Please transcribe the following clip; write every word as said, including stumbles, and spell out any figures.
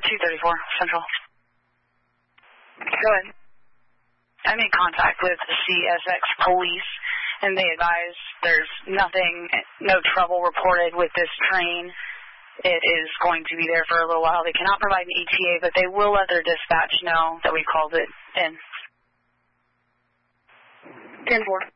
two thirty-four, Central. Go ahead. I'm in contact with the C S X police, and they advise there's nothing, no trouble reported with this train. It is going to be there for a little while. They cannot provide an E T A, but they will let their dispatch know that we called it in. ten four.